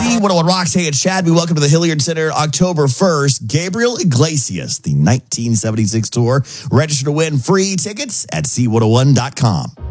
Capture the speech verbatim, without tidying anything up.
C one oh one Rocks. Hey, it's Chad. We welcome to the Hilliard Center October first. Gabriel Iglesias, the nineteen seventy-six tour. Register to win free tickets at C one oh one dot com.